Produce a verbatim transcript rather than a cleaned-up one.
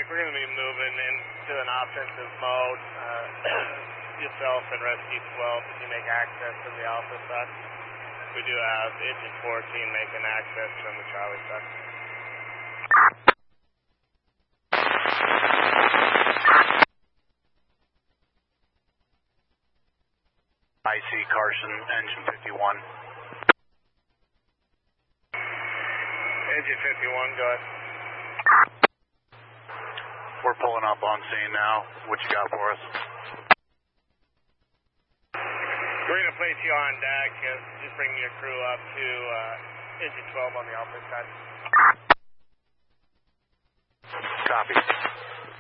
Nick, we're going to be moving into an offensive mode. Uh, yourself and Rescue twelve, if you make access from the Alpha side. We do have Engine fourteen making access from the Charlie side. I C Carson, Engine fifty-one. Engine fifty-one, go ahead. We're pulling up on scene now. What you got for us? We're going to place you on deck. Uh, just bring your crew up to uh, Engine twelve on the Alpha side. Copy.